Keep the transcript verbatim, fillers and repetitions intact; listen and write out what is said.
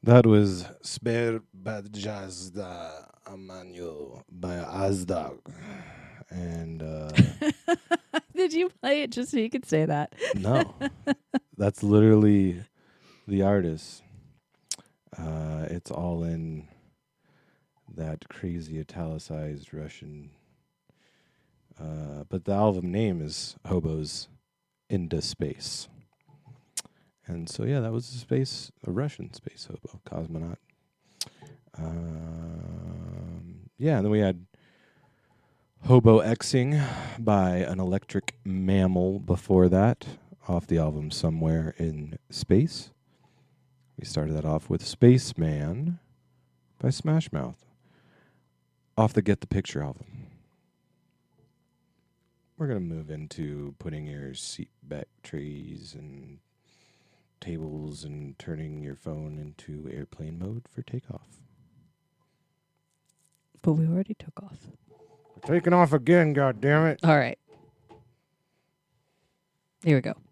That was Spare Badjazda Amanyo by Azdog. And uh, Did you play it just so you could say that? no, that's literally the artist. Uh, it's all in that crazy italicized Russian. Uh, but the album name is Hobos into Space. And so, yeah, that was a space, a Russian space hobo, cosmonaut. Um, yeah, and then we had Hobo Xing by an Electric Mammal before that, off the album Somewhere in Space. We started that off with Spaceman by Smash Mouth, off the Get the Picture album. We're going to move into putting your seat back trays and tables and turning your phone into airplane mode for takeoff. But we already took off. We're taking off again, goddammit. All right. Here we go.